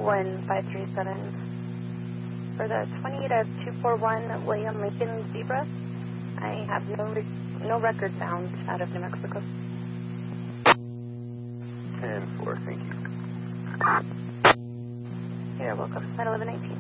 1537. For the 28 of 241 William Lincoln Zebra, I have no record found out of New Mexico. 10-4, thank you. You're welcome. Flight 1119.